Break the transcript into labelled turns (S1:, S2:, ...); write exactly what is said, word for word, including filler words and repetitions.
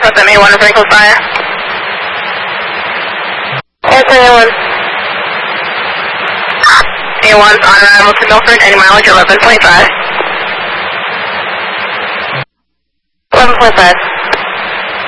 S1: request M A one for vehicle fire. Yes, M A one. M A one's on arrival to Milford, any mileage eleven point five. eleven point five.